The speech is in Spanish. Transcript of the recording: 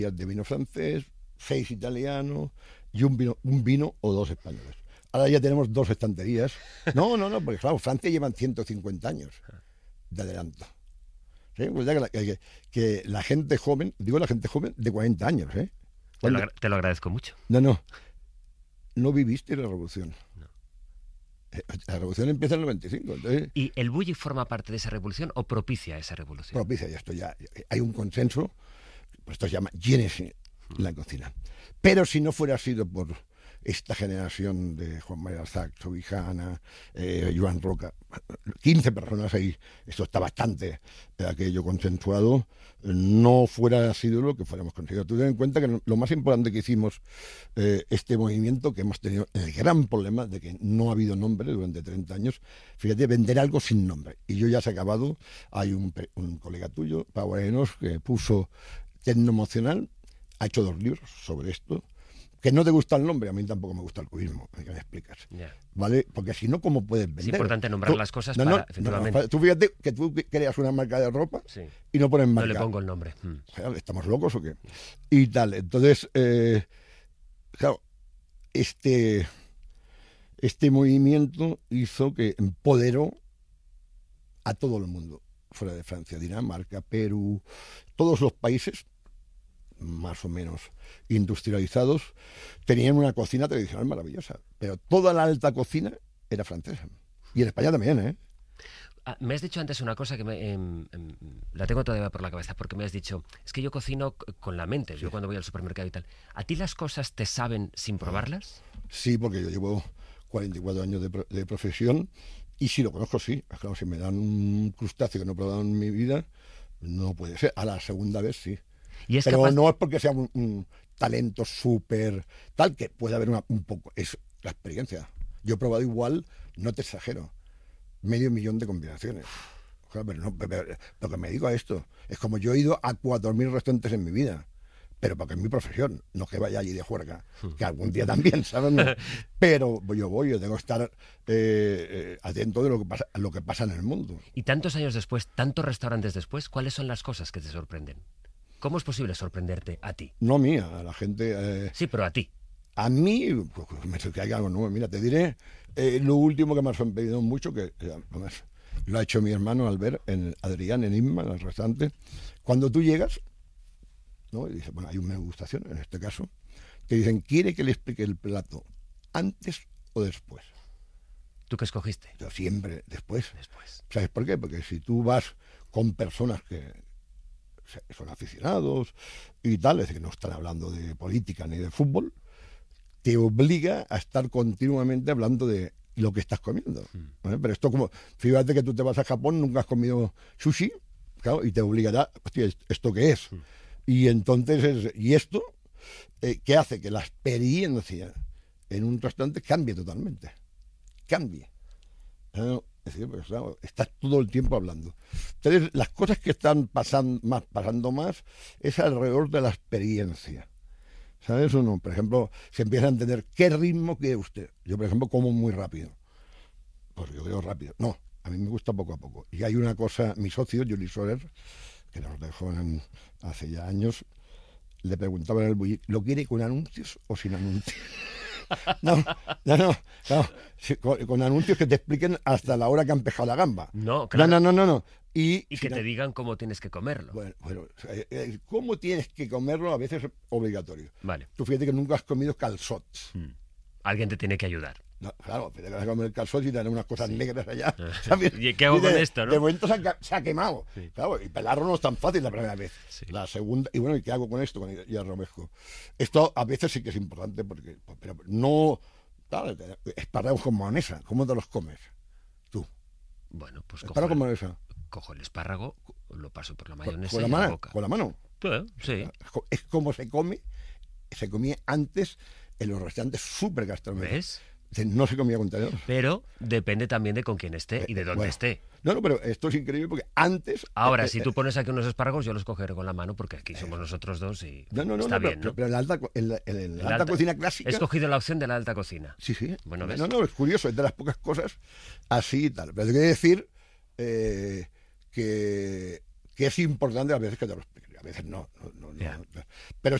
de vino francés, 6 italianos y un vino o 2 españoles. Ahora ya tenemos 2 estanterías. No, porque claro, Francia llevan 150 años de adelanto. ¿Sí? Pues ya que la gente joven, digo la gente joven de 40 años, ¿eh? Te lo agradezco mucho. No viviste la revolución. No. La revolución empieza en el 95. Entonces, ¿Y el bulli forma parte de esa revolución o propicia esa revolución? propicia, ya esto ya hay un consenso, pues esto se llama Génesis la cocina. Pero si no fuera sido por esta generación de Juan María Arzac, Sobijana, Joan Roca, 15 personas ahí, esto está bastante aquello consensuado, no fuera sido lo que fuéramos conseguido. Tú ten en cuenta que lo más importante que hicimos, este movimiento, que hemos tenido el gran problema de que no ha habido nombre durante 30 años, fíjate, vender algo sin nombre. Y yo ya se ha acabado, hay un colega tuyo, Pau Arenos, que puso Tecnoemocional, ha hecho 2 libros sobre esto. Que no te gusta el nombre, a mí tampoco me gusta el cubismo, ¿qué me explicas? Yeah. ¿Vale? Porque si no, ¿cómo puedes vender? Es importante nombrar las cosas efectivamente. Tú fíjate que tú creas una marca de ropa Sí. y no pones marca. No le pongo el nombre. ¿Estamos locos o qué? Y tal, entonces, claro, este movimiento hizo que empoderó a todo el mundo, fuera de Francia, Dinamarca, Perú, todos los países más o menos industrializados, tenían una cocina tradicional maravillosa, pero toda la alta cocina era francesa. Y en España también, ¿eh? Me has dicho antes una cosa que la tengo todavía por la cabeza, porque me has dicho, es que yo cocino con la mente, yo cuando voy al supermercado y tal. ¿A ti las cosas te saben sin probarlas? Sí, porque yo llevo 44 años de profesión y si lo conozco, sí. Claro, si me dan un crustáceo que no he probado en mi vida, no puede ser. A la segunda vez, sí. Pero no es porque sea un talento súper tal, que puede haber un poco, es la experiencia. Yo he probado igual, no te exagero, 500.000 de combinaciones. Pero que me dedico a esto. Es como yo he ido a 4.000 restaurantes en mi vida, pero porque es mi profesión, no que vaya allí de juerga, que algún día también, ¿sabes? No. Pero yo tengo que estar atento de lo que pasa en el mundo. Y tantos años después, tantos restaurantes después, ¿cuáles son las cosas que te sorprenden? ¿Cómo es posible sorprenderte a ti? No a mí, a la gente. Sí, pero a ti. A mí, pues, me que hay algo nuevo. Mira, te diré lo último que me ha sorprendido mucho, que además lo ha hecho mi hermano Albert, Adrián, en Inma, en el restaurante. Cuando tú llegas, ¿no? Y dices, bueno, hay una degustación, en este caso, te dicen, ¿quiere que le explique el plato antes o después? ¿Tú qué escogiste? Yo siempre después. Después. ¿Sabes por qué? Porque si tú vas con personas que son aficionados y tal, es decir, que no están hablando de política ni de fútbol, te obliga a estar continuamente hablando de lo que estás comiendo. ¿Vale? Pero esto como, fíjate que tú te vas a Japón, nunca has comido sushi, claro, y te obligará, hostia, ¿esto qué es? Y entonces, ¿y esto qué hace? Que la experiencia en un restaurante cambie totalmente. Cambie. Es decir, pues, claro, estás todo el tiempo hablando. Entonces, las cosas que están pasando más es alrededor de la experiencia. ¿Sabes o no? Por ejemplo, se empieza a entender qué ritmo quiere usted. Yo, por ejemplo, como muy rápido. Pues yo veo rápido. No, a mí me gusta poco a poco. Y hay una cosa, mi socio, Juli Soler, que nos dejó hace ya años, le preguntaba en el bullicio, ¿lo quiere con anuncios o sin anuncios? No, con anuncios que te expliquen hasta la hora que han pejado la gamba. No, claro. No. Y que te digan cómo tienes que comerlo. Bueno, cómo tienes que comerlo a veces es obligatorio. Vale. Tú fíjate que nunca has comido calçots. Alguien te tiene que ayudar. No, claro, pero te vas a comer calçots y te dan unas cosas negras allá. ¿Y qué hago con esto, no? De momento se ha quemado. Sí. Claro, y pelarlo no es tan fácil la primera vez. Sí. La segunda, y bueno, ¿y qué hago con esto? Con el hierromejo. Esto a veces sí que es importante, porque, pero no, claro, espárragos con mayonesa, ¿cómo te los comes? Tú. Bueno, pues espárrago con mayonesa. Cojo el espárrago, lo paso por la mayonesa con y la la boca. ¿Con la mano? Sí. Es como se comía antes en los restaurantes súper gastronómicos. ¿Ves? No se comía con tenedor. Pero depende también de con quién esté y de dónde esté. No, pero esto es increíble porque antes... Ahora, si tú pones aquí unos espárragos, yo los cogeré con la mano porque aquí somos nosotros dos y está bien, ¿no? Pero en la alta cocina clásica... He escogido la opción de la alta cocina. Sí. Bueno, ¿ves? No, es curioso, es de las pocas cosas así y tal. Pero hay que decir que que es importante a veces que te lo expliquen, a veces no. Ya. Pero